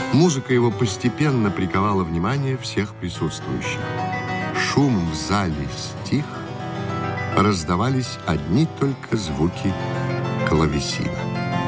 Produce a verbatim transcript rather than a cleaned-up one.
Музыка его постепенно приковала внимание всех присутствующих. Шум в зале стих, раздавались одни только звуки клавесина.